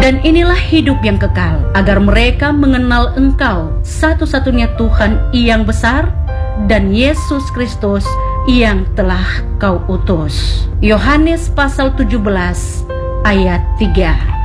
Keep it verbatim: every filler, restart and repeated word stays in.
Dan inilah hidup yang kekal, agar mereka mengenal Engkau, satu-satunya Tuhan yang besar, dan Yesus Kristus yang telah Kau utus. Yohanes pasal tujuh belas ayat tiga.